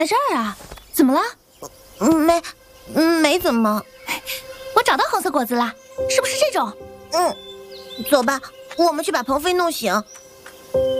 在这儿啊？怎么了？ 没怎么。 我找到红色果子了，是不是这种？ 走吧，我们去把鹏飞弄醒。